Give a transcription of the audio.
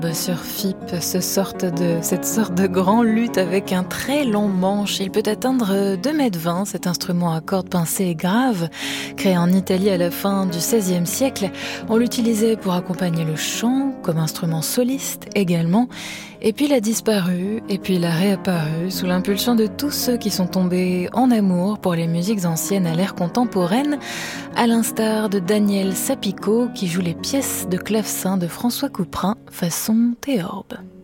Sur FIP, cette sorte de grand luth avec un très long manche. Il peut atteindre 2,20 m, cet instrument à cordes pincées et graves. Créé en Italie à la fin du XVIe siècle, on l'utilisait pour accompagner le chant, comme instrument soliste également. Et puis il a disparu, et puis il a réapparu sous l'impulsion de tous ceux qui sont tombés en amour pour les musiques anciennes à l'ère contemporaine, à l'instar de Daniel Sapico qui joue les pièces de clavecin de François Couperin façon théorbe.